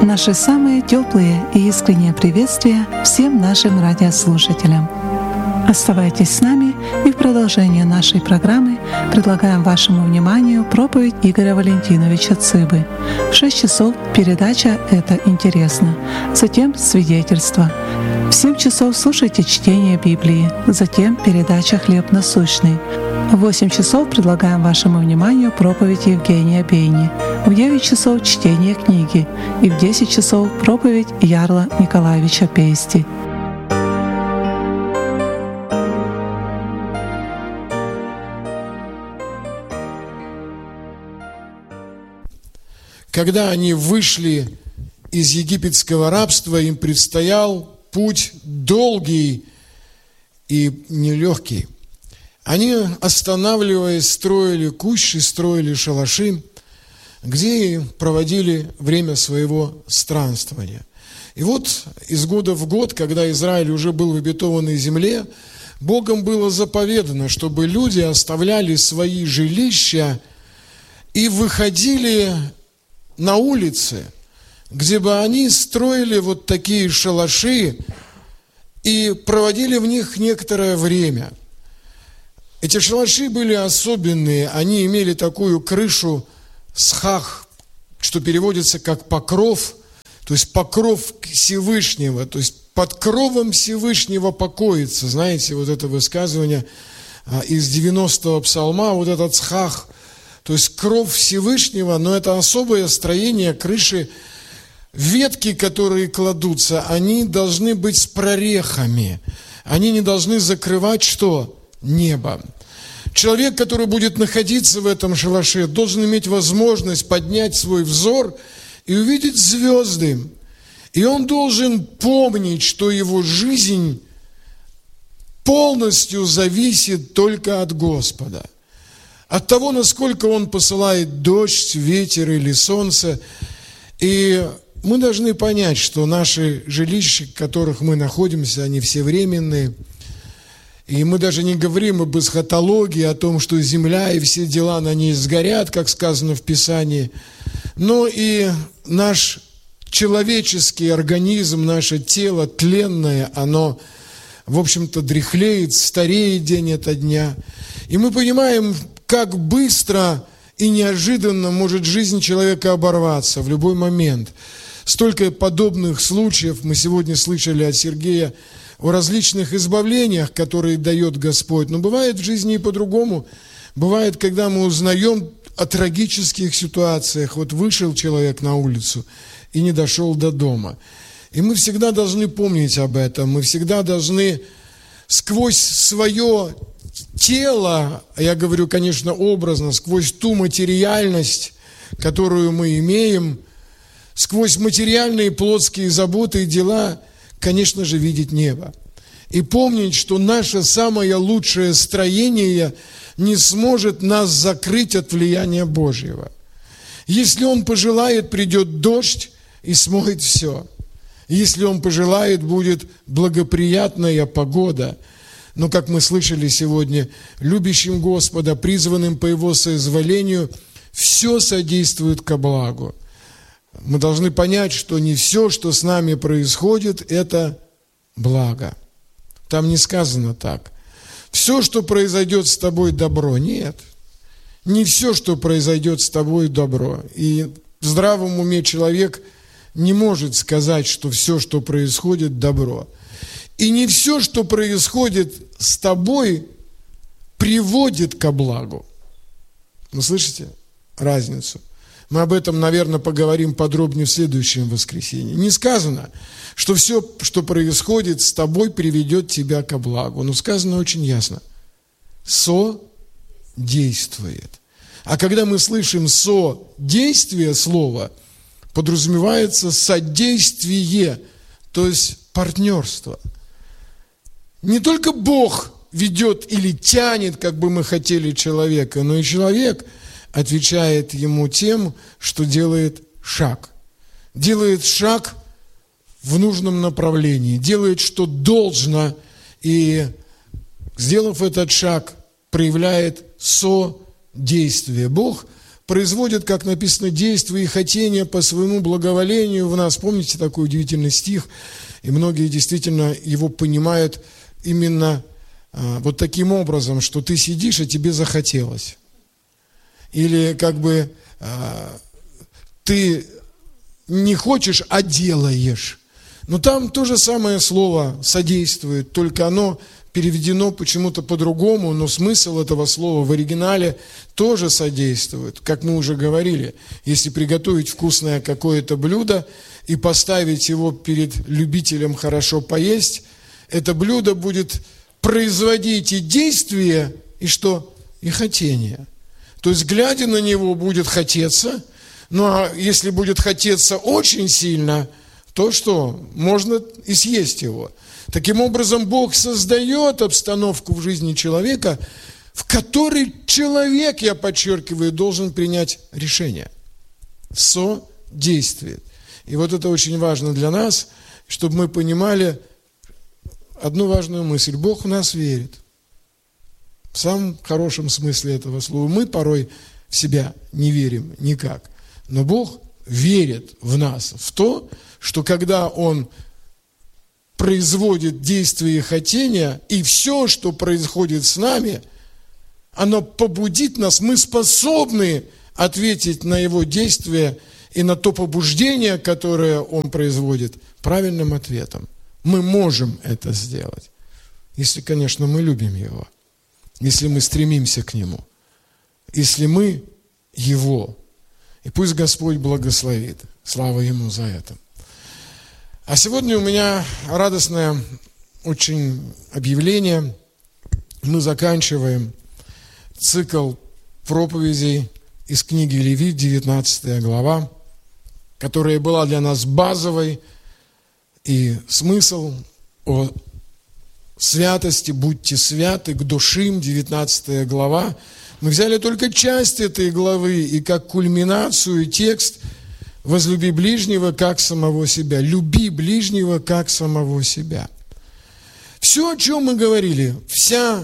Наши самые теплые и искренние приветствия всем нашим радиослушателям. Оставайтесь с нами, и в продолжение нашей программы предлагаем вашему вниманию проповедь Игоря Валентиновича Цыбы. В 6 часов передача «Это интересно», затем свидетельство. В 7 часов слушайте чтение Библии, затем передача «Хлеб насущный». В 8 часов предлагаем вашему вниманию проповедь Евгения Бейни. В 9 часов чтение книги и в 10 часов проповедь Ярла Николаевича Пейсти. Когда они вышли из египетского рабства, им предстоял путь долгий и нелегкий. Они, останавливаясь, строили кущи, строили шалаши, где проводили время своего странствования. И вот из года в год, когда Израиль уже был в обетованной земле, Богом было заповедано, чтобы люди оставляли свои жилища и выходили на улицы, где бы они строили вот такие шалаши и проводили в них некоторое время. Эти шалаши были особенные, они имели такую крышу схах, что переводится как покров, то есть покров Всевышнего, то есть под кровом Всевышнего покоится. Знаете, вот это высказывание из 90-го псалма, вот этот схах, то есть кров Всевышнего, но это особое строение крыши. Ветки, которые кладутся, они должны быть с прорехами. Они не должны закрывать что? Небо. Человек, который будет находиться в этом шалаше, должен иметь возможность поднять свой взор и увидеть звезды. И он должен помнить, что его жизнь полностью зависит только от Господа. От того, насколько Он посылает дождь, ветер или солнце. И мы должны понять, что наши жилища, в которых мы находимся, они все временные. И мы даже не говорим об эсхатологии, о том, что земля и все дела на ней сгорят, как сказано в Писании. Но и наш человеческий организм, наше тело тленное, оно, в общем-то, дряхлеет, стареет день ото дня. И мы понимаем, как быстро и неожиданно может жизнь человека оборваться в любой момент. Столько подобных случаев мы сегодня слышали от Сергея о различных избавлениях, которые дает Господь. Но бывает в жизни и по-другому. Бывает, когда мы узнаем о трагических ситуациях. Вот вышел человек на улицу и не дошел до дома. И мы всегда должны помнить об этом. Мы всегда должны сквозь свое тело, я говорю, конечно, образно, сквозь ту материальность, которую мы имеем, сквозь материальные плотские заботы и дела, конечно же, видеть небо. И помнить, что наше самое лучшее строение не сможет нас закрыть от влияния Божьего. Если Он пожелает, придет дождь и смоет все. Если Он пожелает, будет благоприятная погода. Но, как мы слышали сегодня, любящим Господа, призванным по Его соизволению, все содействует ко благу. Мы должны понять, что не все, что с нами происходит, это благо. Там не сказано так. Все, что произойдет с тобой, добро. Нет. Не все, что произойдет с тобой, добро. И в здравом уме человек не может сказать, что все, что происходит, добро. И не все, что происходит с тобой, приводит ко благу. Вы слышите разницу? Мы об этом, наверное, поговорим подробнее в следующем воскресенье. Не сказано, что все, что происходит с тобой, приведет тебя ко благу. Но сказано очень ясно. Содействует. А когда мы слышим содействие слова, подразумевается содействие, то есть партнерство. Не только Бог ведет или тянет, как бы мы хотели, человека, но и человек отвечает ему тем, что делает шаг. Делает шаг в нужном направлении, делает, что должно, и, сделав этот шаг, проявляет содействие. Бог производит, как написано, действия и хотения по своему благоволению в нас. Помните такой удивительный стих? И многие действительно его понимают именно вот таким образом, что ты сидишь, а тебе захотелось. Или как бы ты не хочешь, а делаешь. Но там то же самое слово «содействует», только оно переведено почему-то по-другому, но смысл этого слова в оригинале тоже содействует. Как мы уже говорили, если приготовить вкусное какое-то блюдо и поставить его перед любителем хорошо поесть, это блюдо будет производить и действие, и что? И хотение. То есть, глядя на него, будет хотеться, ну а если будет хотеться очень сильно, то что? Можно и съесть его. Таким образом, Бог создает обстановку в жизни человека, в которой человек, я подчеркиваю, должен принять решение. Содействует. И вот это очень важно для нас, чтобы мы понимали одну важную мысль. Бог в нас верит. В самом хорошем смысле этого слова. Мы порой в себя не верим никак. Но Бог верит в нас, в то, что когда Он производит действия и хотения, и все, что происходит с нами, оно побудит нас, мы способны ответить на Его действия и на то побуждение, которое Он производит, правильным ответом. Мы можем это сделать, если, конечно, мы любим Его, если мы стремимся к Нему, если мы Его. И пусть Господь благословит. Слава Ему за это. А сегодня у меня радостное очень объявление. Мы заканчиваем цикл проповедей из книги Левит, 19 глава, которая была для нас базовой, и смысл о святости, будьте святы, к душим, 19 глава. Мы взяли только часть этой главы и как кульминацию текст «Возлюби ближнего, как самого себя». «Люби ближнего, как самого себя». Все, о чем мы говорили, вся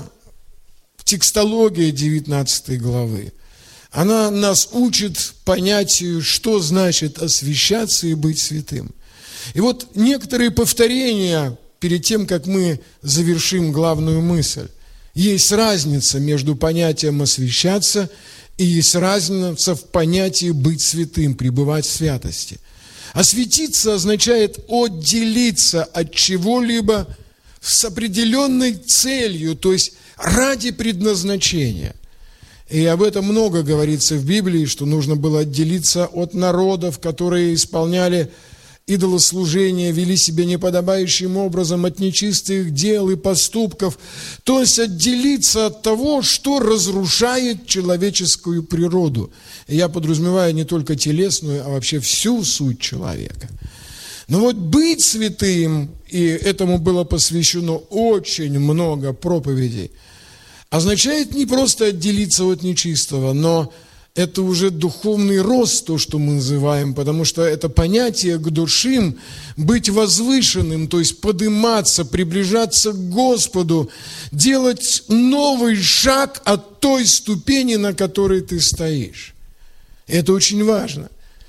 текстология 19 главы, она нас учит понятию, что значит освящаться и быть святым. И вот некоторые повторения перед тем, как мы завершим главную мысль. Есть разница между понятием «освящаться» и есть разница в понятии «быть святым», «пребывать в святости». Освятиться означает отделиться от чего-либо с определенной целью, то есть ради предназначения. И об этом много говорится в Библии, что нужно было отделиться от народов, которые исполняли идолослужение, вели себя неподобающим образом, от нечистых дел и поступков, то есть отделиться от того, что разрушает человеческую природу. И я подразумеваю не только телесную, а вообще всю суть человека. Но вот быть святым, и этому было посвящено очень много проповедей, означает не просто отделиться от нечистого, но это уже духовный рост, то, что мы называем, потому что это понятие к душим, быть возвышенным, то есть подниматься, приближаться к Господу, делать новый шаг от той ступени, на которой ты стоишь. Это очень важно.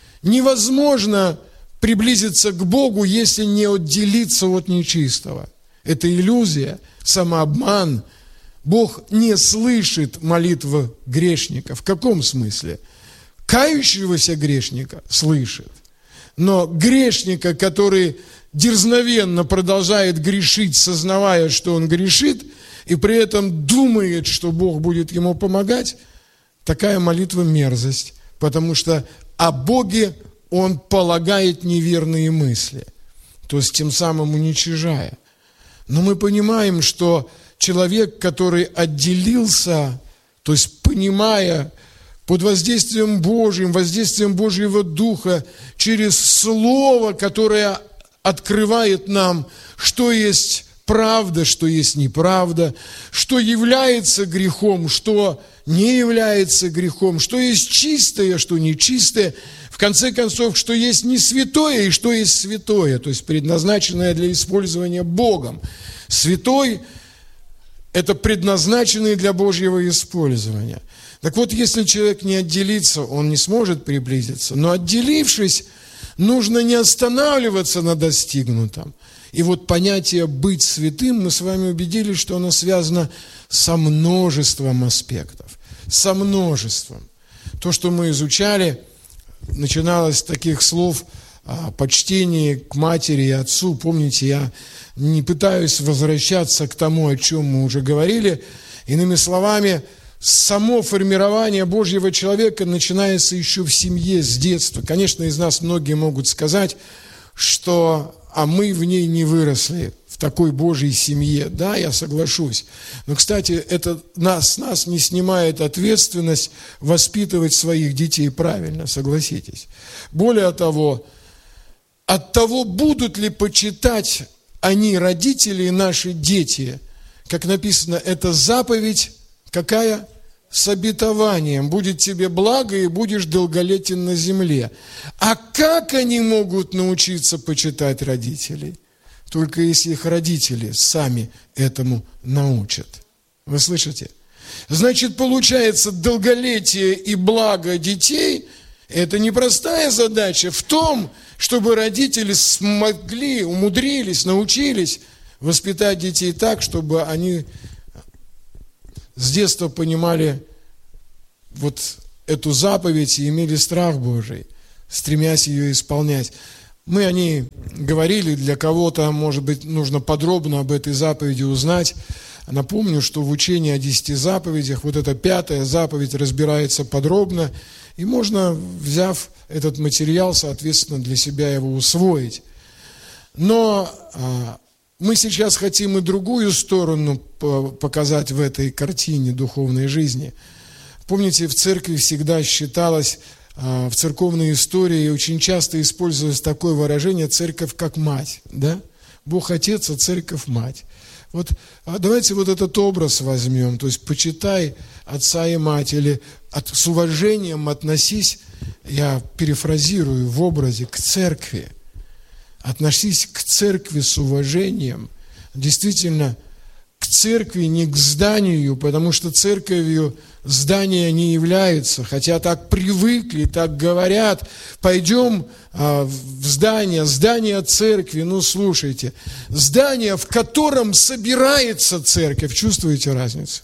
Невозможно приблизиться к Богу, если не отделиться от нечистого. Это иллюзия, самообман. Бог не слышит молитвы грешника. В каком смысле? Кающегося грешника слышит. Но грешника, который дерзновенно продолжает грешить, сознавая, что он грешит, и при этом думает, что Бог будет ему помогать, такая молитва мерзость. Потому что о Боге он полагает неверные мысли. То есть тем самым уничижая. Но мы понимаем, что человек, который отделился, то есть понимая под воздействием Божьим, воздействием Божьего Духа, через Слово, которое открывает нам, что есть правда, что есть неправда, что является грехом, что не является грехом, что есть чистое, что нечистое, в конце концов, что есть не святое и что есть святое, то есть предназначенное для использования Богом. Святой – это предназначенный для Божьего использования. Так вот, если человек не отделится, он не сможет приблизиться. Но отделившись, нужно не останавливаться на достигнутом. И вот понятие «быть святым» мы с вами убедились, что оно связано со множеством аспектов. Со множеством. То, что мы изучали, начиналось с таких слов о почтении к матери и отцу. Помните, я не пытаюсь возвращаться к тому, о чем мы уже говорили. Иными словами, само формирование Божьего человека начинается еще в семье, с детства. Конечно, из нас многие могут сказать, что мы в ней не выросли, в такой Божьей семье. Да, я соглашусь. Но, кстати, это с нас не снимает ответственность воспитывать своих детей правильно, согласитесь. Более того, от того, будут ли почитать они, родители и наши дети, как написано, это заповедь какая? С обетованием. Будет тебе благо, и будешь долголетен на земле. А как они могут научиться почитать родителей? Только если их родители сами этому научат. Вы слышите? Значит, получается, долголетие и благо детей – это непростая задача в том, чтобы родители смогли, умудрились, научились воспитать детей так, чтобы они с детства понимали вот эту заповедь и имели страх Божий, стремясь ее исполнять. Мы о ней говорили, для кого-то, может быть, нужно подробно об этой заповеди узнать. Напомню, что в учении о 10 заповедях вот эта 5-я заповедь разбирается подробно, и можно, взяв этот материал, соответственно, для себя его усвоить. Но мы сейчас хотим и другую сторону показать в этой картине духовной жизни. Помните, в церкви всегда считалось, в церковной истории очень часто использовалось такое выражение «церковь как мать». Да? Бог Отец, а церковь мать. Вот давайте вот этот образ возьмем, то есть почитай отца и мать, или с уважением относись, я перефразирую в образе, к церкви. Относись к церкви с уважением, действительно, к церкви, не к зданию, потому что церковью здание не является, хотя так привыкли, так говорят, пойдем в здание церкви, ну слушайте, здание, в котором собирается церковь, чувствуете разницу?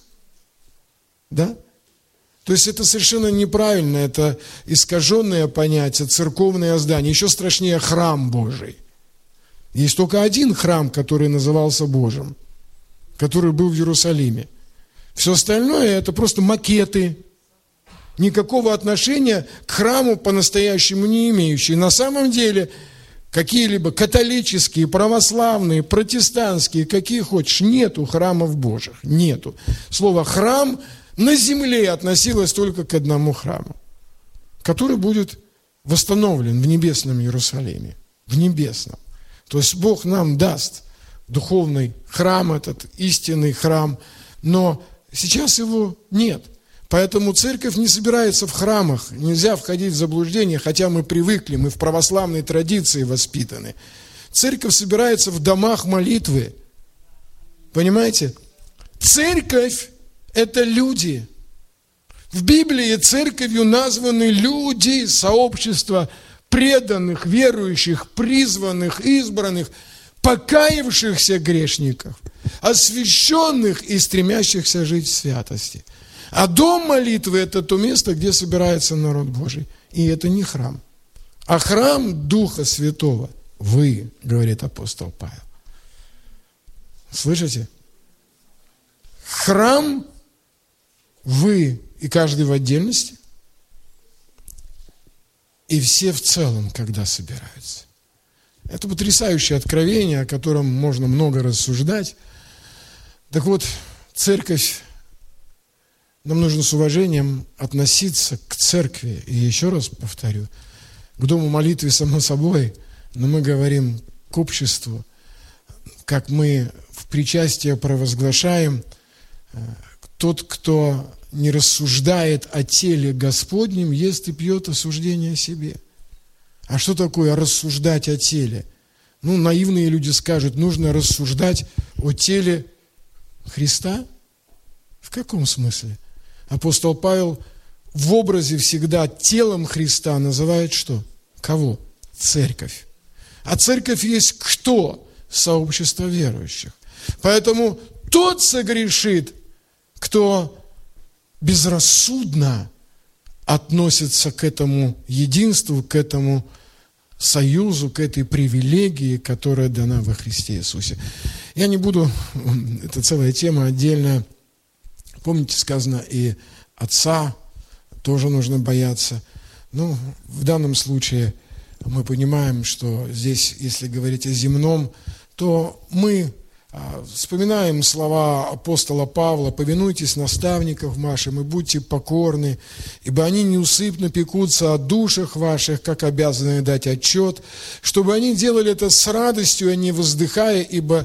Да? То есть это совершенно неправильно, это искаженное понятие, церковное здание, еще страшнее храм Божий. Есть только один храм, который назывался Божьим, который был в Иерусалиме. Все остальное это просто макеты, никакого отношения к храму по-настоящему не имеющие. На самом деле какие-либо католические, православные, протестантские, какие хочешь, нету храмов Божьих, нету. Слово «храм» на земле относилось только к одному храму, который будет восстановлен в небесном Иерусалиме, в небесном. То есть Бог нам даст духовный храм, этот истинный храм, но сейчас его нет. Поэтому церковь не собирается в храмах, нельзя входить в заблуждение, хотя мы привыкли, мы в православной традиции воспитаны. Церковь собирается в домах молитвы. Понимаете? Церковь – это люди. В Библии церковью названы люди, сообщество преданных, верующих, призванных, избранных, покаявшихся грешников, освященных и стремящихся жить в святости. А дом молитвы – это то место, где собирается народ Божий. И это не храм. А храм Духа Святого – вы, говорит апостол Павел. Слышите? Храм – вы, и каждый в отдельности, и все в целом, когда собираются. Это потрясающее откровение, о котором можно много рассуждать. Так вот, церковь, нам нужно с уважением относиться к церкви. И еще раз повторю, к дому молитвы само собой, но мы говорим к обществу, как мы в причастии провозглашаем, тот, кто не рассуждает о теле Господнем, ест и пьет осуждение о себе. А что такое рассуждать о теле? Ну, наивные люди скажут, нужно рассуждать о теле Христа? В каком смысле? апостол Павел в образе всегда телом Христа называет что? Кого? Церковь. А церковь есть кто? Сообщество верующих. Поэтому тот согрешит, кто безрассудно относится к этому единству, к этому союзу, к этой привилегии, которая дана во Христе Иисусе. Я не буду, это целая тема отдельная. Помните, сказано, и отца тоже нужно бояться. Ну, в данном случае мы понимаем, что здесь, если говорить о земном, то мы вспоминаем слова апостола Павла: «Повинуйтесь наставникам вашим и будьте покорны, ибо они неусыпно пекутся о душах ваших, как обязаны дать отчет, чтобы они делали это с радостью, а не воздыхая, ибо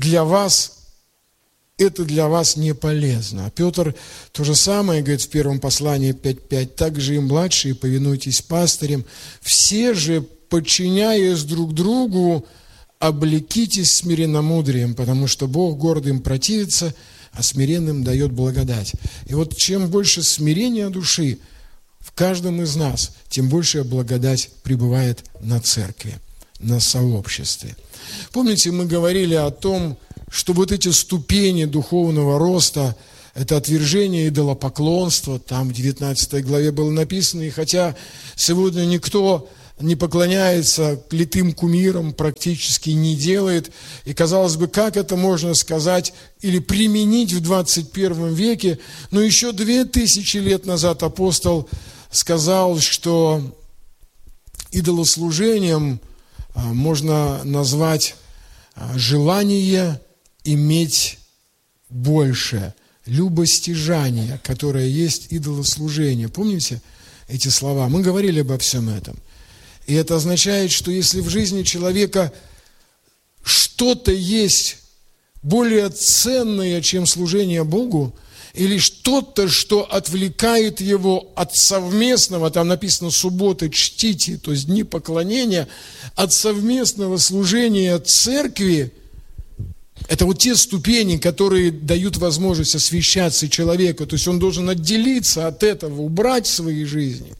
это для вас не полезно». А Петр то же самое говорит в первом послании 5:5: «Также и младшие повинуйтесь пастырям, все же, подчиняясь друг другу, облекитесь смиренномудрием, потому что Бог гордым противится, а смиренным дает благодать». И вот чем больше смирения души в каждом из нас, тем большая благодать пребывает на церкви, на сообществе. Помните, мы говорили о том, что вот эти ступени духовного роста – это отвержение идолопоклонства, там в 19 главе было написано, и хотя сегодня никто не поклоняется литым кумирам, практически не делает. И, казалось бы, как это можно сказать или применить в 21 веке? Но еще 2000 лет назад апостол сказал, что идолослужением можно назвать желание иметь больше, любостяжание, которое есть идолослужение. Помните эти слова? Мы говорили обо всем этом. И это означает, что если в жизни человека что-то есть более ценное, чем служение Богу, или что-то, что отвлекает его от совместного, там написано «субботы чтите», то есть дни поклонения, от совместного служения церкви, это вот те ступени, которые дают возможность освящаться человеку, то есть он должен отделиться от этого, убрать в своей жизни.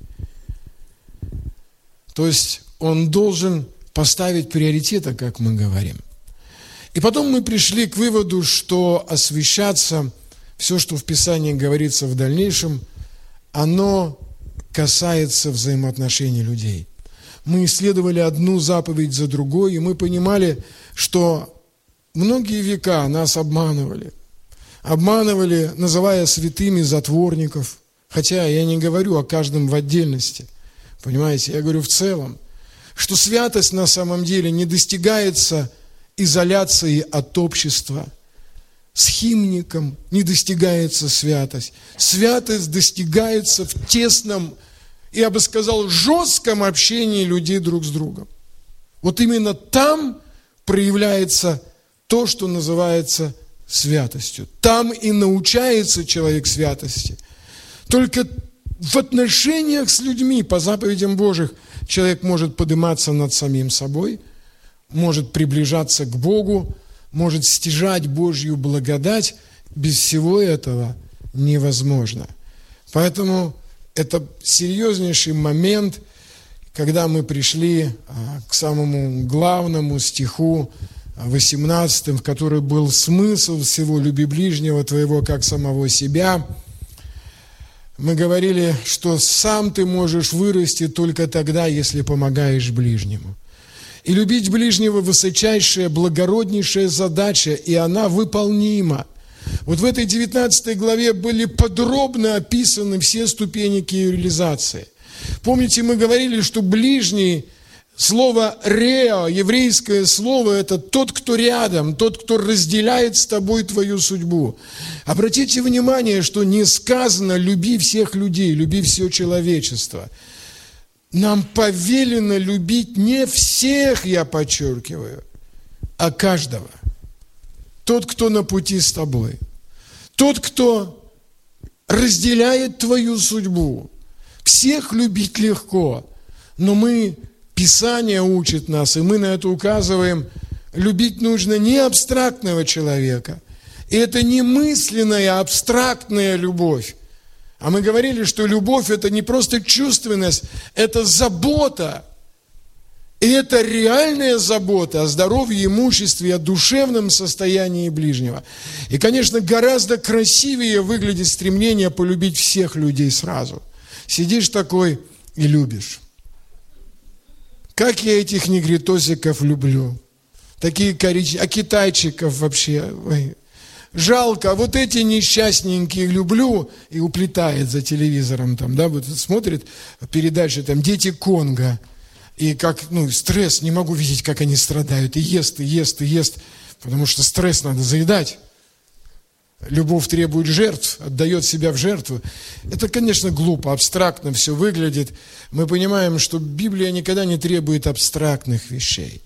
То есть он должен поставить приоритеты, как мы говорим. И потом мы пришли к выводу, что освящаться, все, что в Писании говорится в дальнейшем, оно касается взаимоотношений людей. Мы исследовали одну заповедь за другой, и мы понимали, что многие века нас обманывали. Обманывали, называя святыми затворников. Хотя я не говорю о каждом в отдельности. Понимаете, я говорю в целом, что святость на самом деле не достигается изоляцией от общества. Схимником не достигается святость. Святость достигается в тесном, я бы сказал, жестком общении людей друг с другом. Вот именно там проявляется то, что называется святостью. Там и научается человек святости. Только в отношениях с людьми, по заповедям Божьих, человек может подниматься над самим собой, может приближаться к Богу, может стяжать Божью благодать. Без всего этого невозможно. Поэтому это серьезнейший момент, когда мы пришли к самому главному стиху 18, в который был смысл всего: «Люби ближнего твоего, как самого себя». Мы говорили, что сам ты можешь вырасти только тогда, если помогаешь ближнему. И любить ближнего – высочайшая, благороднейшая задача, и она выполнима. Вот в этой 19 главе были подробно описаны все ступени к ее реализации. Помните, мы говорили, что ближний, слово «рео», еврейское слово, это тот, кто рядом, тот, кто разделяет с тобой твою судьбу. Обратите внимание, что не сказано «люби всех людей», «люби все человечество». Нам повелено любить не всех, я подчеркиваю, а каждого. Тот, кто на пути с тобой. Тот, кто разделяет твою судьбу. Всех любить легко, но Писание учит нас, и мы на это указываем, любить нужно не абстрактного человека. И это не мысленная, абстрактная любовь, А мы говорили, что любовь – это не просто чувственность, это забота. И это реальная забота о здоровье, имуществе, о душевном состоянии ближнего. И, конечно, гораздо красивее выглядит стремление полюбить всех людей сразу. Сидишь такой и любишь. Как я этих негритосиков люблю. Такие коричневые. А китайчиков вообще. Ой. Жалко. А вот эти несчастненькие люблю. И уплетает за телевизором. Там, да, вот смотрит передачи, там, «Дети Конго». И как, стресс, не могу видеть, как они страдают. И ест, и ест, и ест. Потому что стресс надо заедать. Любовь требует жертв, отдает себя в жертву. Это, конечно, глупо, абстрактно все выглядит. Мы понимаем, что Библия никогда не требует абстрактных вещей.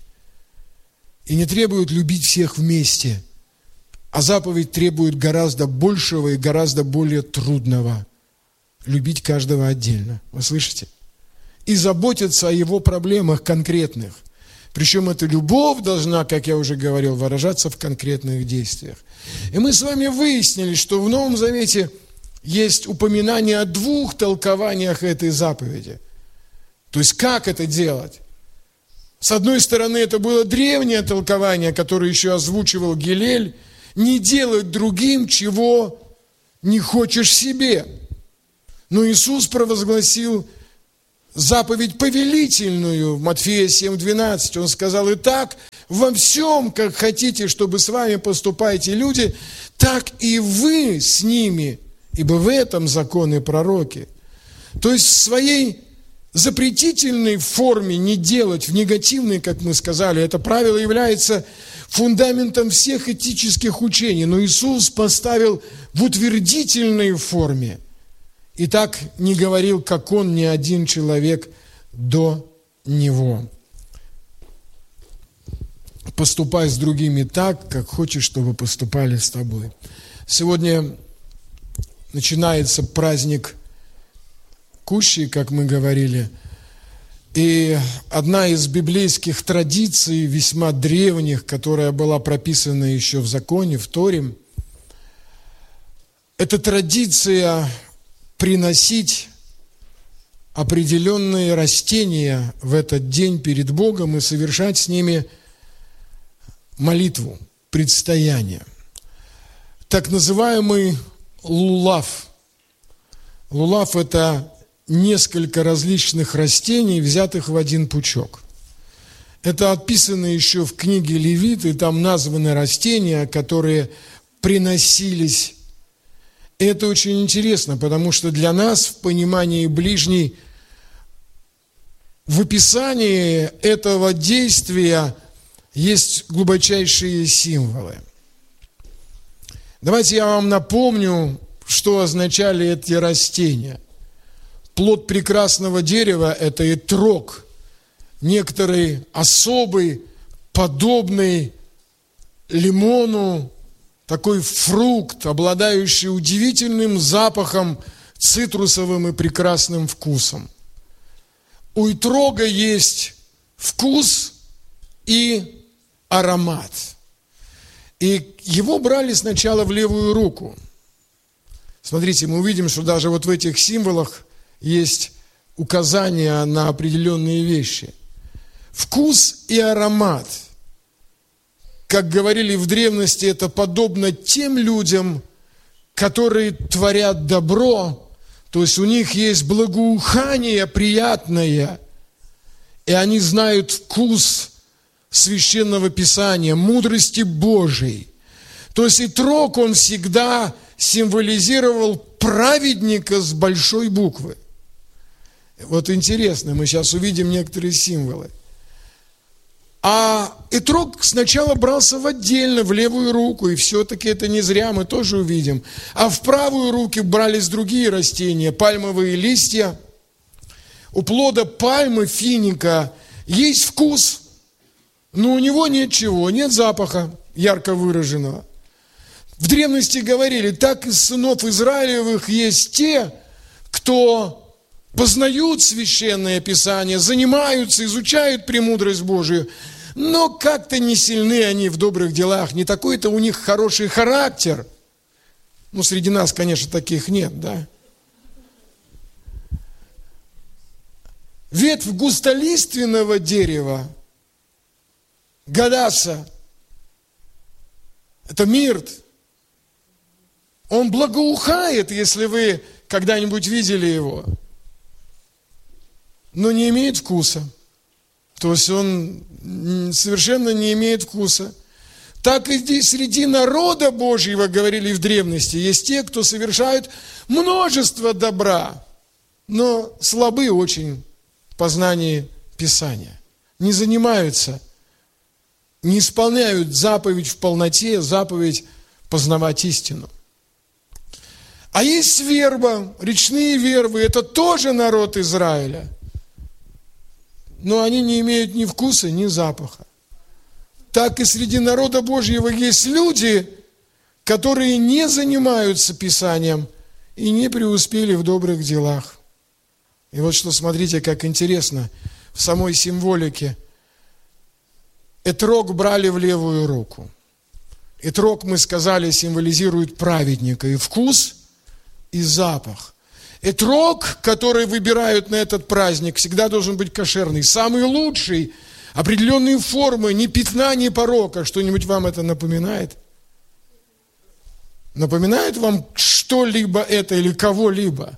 И не требует любить всех вместе. А заповедь требует гораздо большего и гораздо более трудного. Любить каждого отдельно. Вы слышите? И заботиться о его проблемах конкретных. Причем эта любовь должна, как я уже говорил, выражаться в конкретных действиях. И мы с вами выяснили, что в Новом Завете есть упоминание о 2 толкованиях этой заповеди. То есть, как это делать? С одной стороны, это было древнее толкование, которое еще озвучивал Гилель: не делать другим, чего не хочешь себе. Но Иисус провозгласил заповедь повелительную в Матфея 7:12. Он сказал: «Итак, во всем, как хотите, чтобы с вами поступаете люди, так и вы с ними, ибо в этом законы пророки». То есть в своей запретительной форме не делать, в негативной, как мы сказали, это правило является фундаментом всех этических учений. Но Иисус поставил в утвердительной форме. И так не говорил, как он, ни один человек до него. Поступай с другими так, как хочешь, чтобы поступали с тобой. Сегодня начинается праздник Кущи, как мы говорили. И одна из библейских традиций, весьма древних, которая была прописана еще в законе, в Торе, это традиция приносить определенные растения в этот день перед Богом и совершать с ними молитву, предстояние. Так называемый лулав. Лулав – это несколько различных растений, взятых в один пучок. Это описано еще в книге Левит, и там названы растения, которые приносились. И это очень интересно, потому что для нас в понимании ближней, в описании этого действия есть глубочайшие символы. Давайте я вам напомню, что означали эти растения. Плод прекрасного дерева – это этрог, некоторый особый, подобный лимону, такой фрукт, обладающий удивительным запахом, цитрусовым и прекрасным вкусом. У этрога есть вкус и аромат. И его брали сначала в левую руку. Смотрите, мы увидим, что даже вот в этих символах есть указания на определенные вещи. Вкус и аромат. Как говорили в древности, это подобно тем людям, которые творят добро, то есть у них есть благоухание приятное, и они знают вкус Священного Писания, мудрости Божией. То есть этрог, он всегда символизировал праведника с большой буквы. Вот интересно, мы сейчас увидим некоторые символы. А этрог сначала брался отдельно, в левую руку, и все-таки это не зря, мы тоже увидим. А в правую руку брались другие растения, пальмовые листья. У плода пальмы, финика, есть вкус, но у него нет чего, нет запаха ярко выраженного. В древности говорили, так из сынов Израилевых есть те, кто познают Священное Писание, занимаются, изучают премудрость Божию, но как-то не сильны они в добрых делах, не такой-то у них хороший характер. Ну, среди нас, конечно, таких нет, да? ветвь густолиственного дерева, гадаса, это мирт, он благоухает, если вы когда-нибудь видели его, но не имеет вкуса. То есть он совершенно не имеет вкуса. Так и среди народа Божьего, говорили в древности, есть те, кто совершают множество добра, но слабы очень в познании Писания. Не занимаются, не исполняют заповедь в полноте, заповедь познавать истину. А есть верба, речные вербы, это тоже народ Израиля. Но они не имеют ни вкуса, ни запаха. Так и среди народа Божьего есть люди, которые не занимаются Писанием и не преуспели в добрых делах. И вот что, смотрите, как интересно, в самой символике. Этрог брали в левую руку. Этрог, мы сказали, символизирует праведника, и вкус, и запах. Этрог, который выбирают на этот праздник, всегда должен быть кошерный, самый лучший, определенные формы, ни пятна, ни порока. Что-нибудь вам это напоминает? Напоминает вам что-либо это или кого-либо?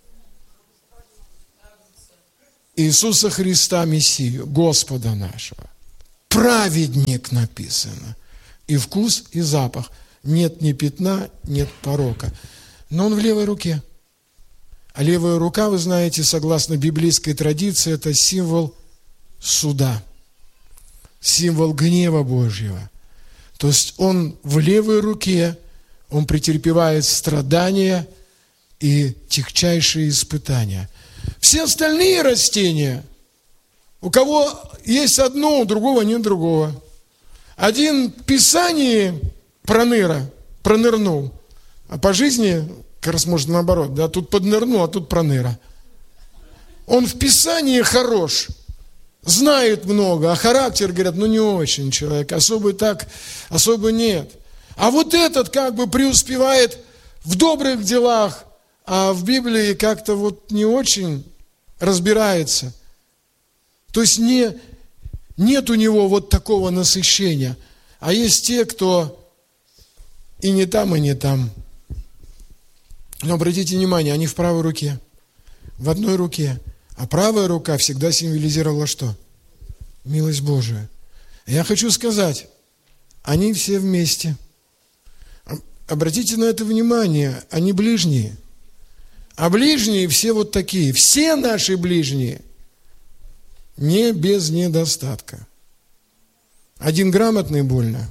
Иисуса Христа, Мессию, Господа нашего. Праведник написано. И вкус, и запах. Нет ни пятна, нет порока. Но он в левой руке. А левая рука, вы знаете, согласно библейской традиции, это символ суда. Символ гнева Божьего. То есть он в левой руке, он претерпевает страдания и тягчайшие испытания. Все остальные растения, у кого есть одно, у другого нет другого. Один в Писании пронырнул, а по жизни, как раз может наоборот, да, тут поднырнул, а тут проныра. Он в Писании хорош, знает много, а характер, говорят, не очень человек, особо нет. А вот этот как бы преуспевает в добрых делах, а в Библии как-то вот не очень разбирается. То есть нет у него вот такого насыщения. А есть те, кто и не там, и не там. Но обратите внимание, они в правой руке, в одной руке. А правая рука всегда символизировала что? Милость Божию. Я хочу сказать, они все вместе. Обратите на это внимание, они ближние. А ближние все вот такие. Все наши ближние не без недостатка. Один грамотный больно,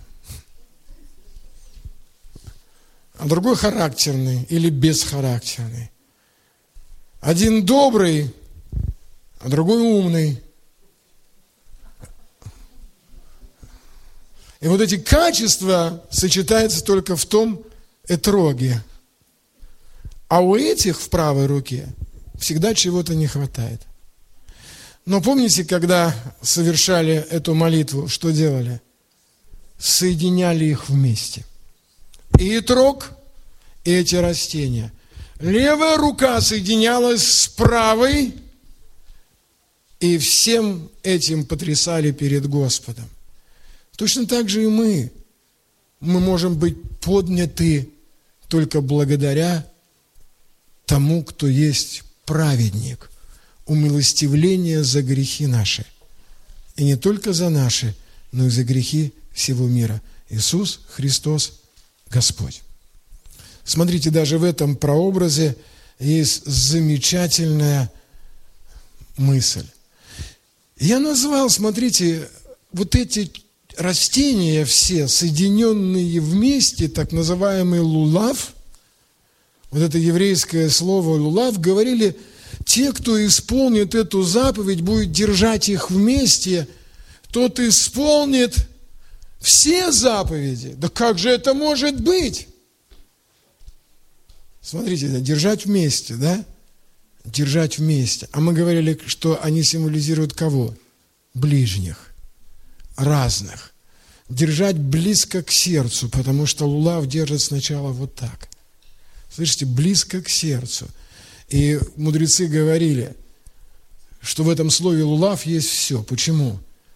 а другой характерный или бесхарактерный. Один добрый, а другой умный. И вот эти качества сочетаются только в том этроге. А у этих в правой руке всегда чего-то не хватает. Но помните, когда совершали эту молитву, что делали? Соединяли их вместе. И этрог, и эти растения. Левая рука соединялась с правой, и всем этим потрясали перед Господом. Точно так же и мы. Мы можем быть подняты только благодаря тому, кто есть праведник, умилостивление за грехи наши. И не только за наши, но и за грехи всего мира. Иисус Христос Господь. Смотрите, даже в этом прообразе есть замечательная мысль. Я назвал, смотрите, вот эти растения все, соединенные вместе, так называемый лулав, вот это еврейское слово лулав, говорили, те, кто исполнит эту заповедь, будет держать их вместе, тот исполнит все заповеди. Да как же это может быть? Смотрите, держать вместе, да? Держать вместе. А мы говорили, что они символизируют кого? Ближних, разных. Держать близко к сердцу, потому что лулав держит сначала вот так. Слышите, близко к сердцу. И мудрецы говорили, что в этом слове «лулав» есть все. Почему?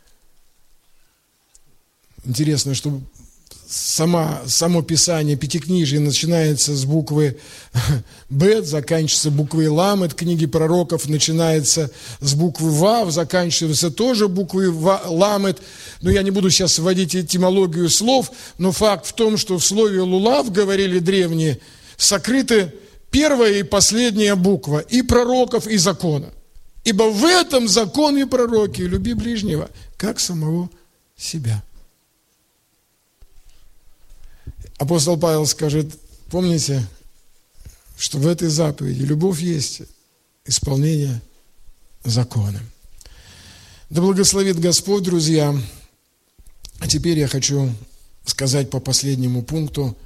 Интересно, что само Писание, Пятикнижие, начинается с буквы «Бет», заканчивается буквой «Ламет», книги пророков начинается с буквы «Вав», заканчивается тоже буквой «Ламет». Но я не буду сейчас вводить этимологию слов, но факт в том, что в слове «лулав», говорили древние, сокрыты первая и последняя буква и пророков, и закона. Ибо в этом закон и пророки: люби ближнего, как самого себя. Апостол Павел скажет: помните, что в этой заповеди любовь есть исполнение закона. Да благословит Господь, друзья. А теперь я хочу сказать по последнему пункту,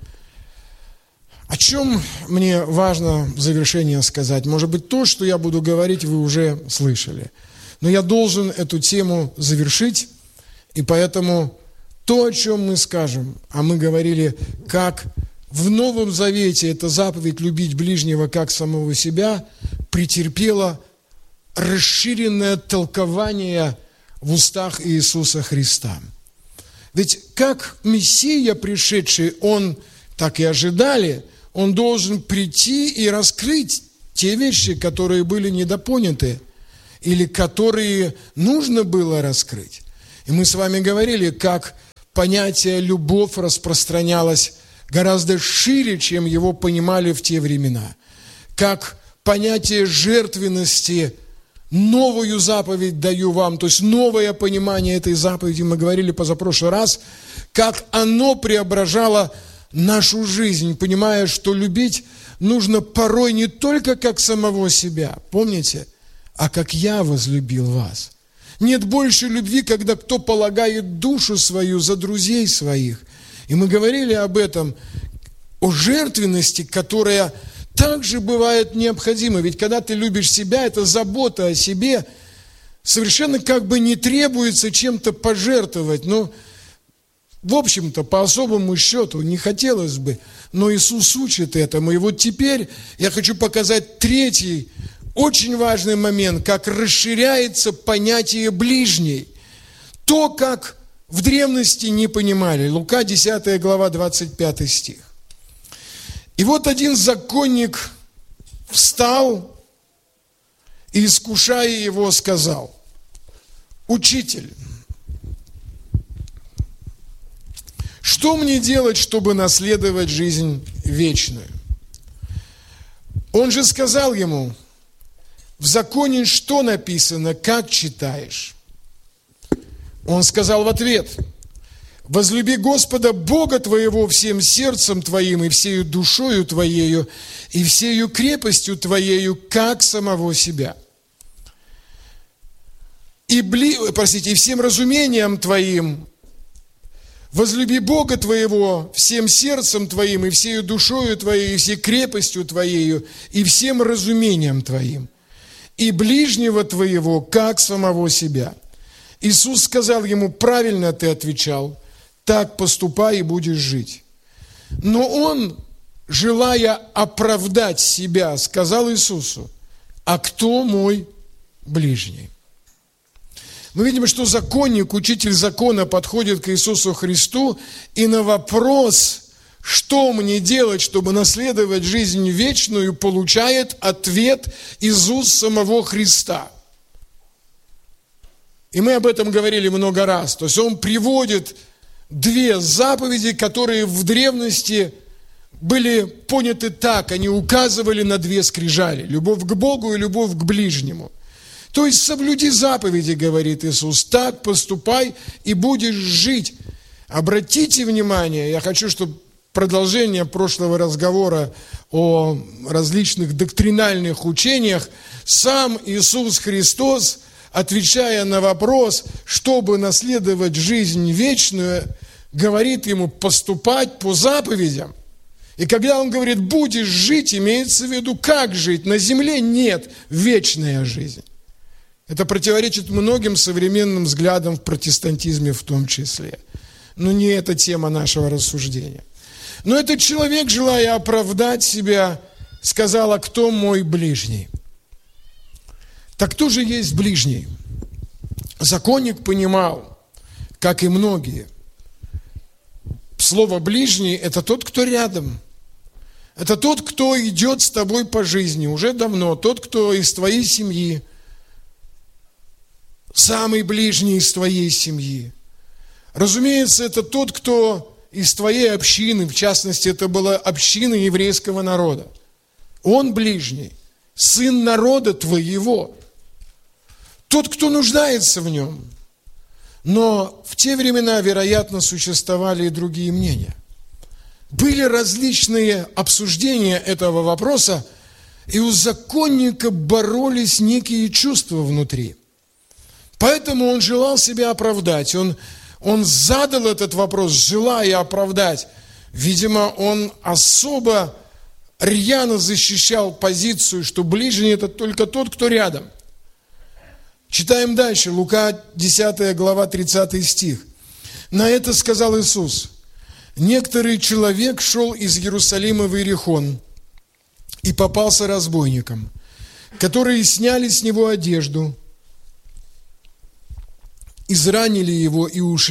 о чем мне важно в завершение сказать. Может быть, то, что я буду говорить, вы уже слышали. Но я должен эту тему завершить, и поэтому то, о чем мы скажем, а мы говорили, как в Новом Завете эта заповедь любить ближнего как самого себя претерпела расширенное толкование в устах Иисуса Христа. Ведь как Мессия пришедший, Он, так и ожидали, Он должен прийти и раскрыть те вещи, которые были недопоняты, или которые нужно было раскрыть. И мы с вами говорили, как понятие «любовь» распространялось гораздо шире, чем его понимали в те времена. Как понятие жертвенности, новую заповедь даю вам, то есть новое понимание этой заповеди, мы говорили позапрошлый раз, как оно преображало нашу жизнь, понимая, что любить нужно порой не только как самого себя, помните, а как я возлюбил вас. Нет больше любви, когда кто полагает душу свою за друзей своих. И мы говорили об этом, о жертвенности, которая также бывает необходима. Ведь когда ты любишь себя, это забота о себе, совершенно как бы не требуется чем-то пожертвовать. Но, в общем-то, по особому счету не хотелось бы. Но Иисус учит этому. И вот теперь я хочу показать третий, очень важный момент, как расширяется понятие ближний. То, как в древности не понимали. Лука 10 глава, 25 стих. И вот один законник встал и, искушая его, сказал: «Учитель, что мне делать, чтобы наследовать жизнь вечную?» Он же сказал ему: «В законе что написано, как читаешь?» Он сказал в ответ: «Возлюби Господа Бога твоего всем сердцем твоим, и всею душою твоею, и всею крепостью твоею, как самого себя. И всем разумением твоим. Возлюби Бога твоего всем сердцем твоим, и всею душою твоей, и всей крепостью твоею, и всем разумением твоим. И ближнего твоего, как самого себя». Иисус сказал ему: «Правильно ты отвечал, так поступай и будешь жить». Но он, желая оправдать себя, сказал Иисусу: «А кто мой ближний?» Мы видим, что законник, учитель закона, подходит к Иисусу Христу и на вопрос, что мне делать, чтобы наследовать жизнь вечную, получает ответ из уст самого Христа. И мы об этом говорили много раз. То есть он приводит две заповеди, которые в древности были поняты так, они указывали на две скрижали: любовь к Богу и любовь к ближнему. То есть соблюди заповеди, говорит Иисус, так поступай и будешь жить. Обратите внимание, я хочу, чтобы продолжение прошлого разговора о различных доктринальных учениях, сам Иисус Христос, отвечая на вопрос, чтобы наследовать жизнь вечную, говорит ему поступать по заповедям. И когда он говорит «будешь жить», имеется в виду как жить. На земле нет вечная жизнь. Это противоречит многим современным взглядам в протестантизме в том числе. Но не это тема нашего рассуждения. Но этот человек, желая оправдать себя, сказал: «А кто мой ближний?» Так кто же есть ближний? Законник понимал, как и многие, слово «ближний» – это тот, кто рядом. Это тот, кто идет с тобой по жизни уже давно, тот, кто из твоей семьи, самый ближний из твоей семьи. Разумеется, это тот, кто из твоей общины, в частности, это была община еврейского народа. Он ближний, сын народа твоего, тот, кто нуждается в нем. Но в те времена, вероятно, существовали и другие мнения. Были различные обсуждения этого вопроса, и у законника боролись некие чувства внутри. Поэтому он желал себя оправдать. Он задал этот вопрос, желая оправдать. Видимо, он особо рьяно защищал позицию, что ближний – это только тот, кто рядом. Читаем дальше, Лука 10 глава 30 стих. На это сказал Иисус: некоторый человек шел из Иерусалима в Иерихон и попался разбойникам, которые сняли с него одежду, изранили его и ушли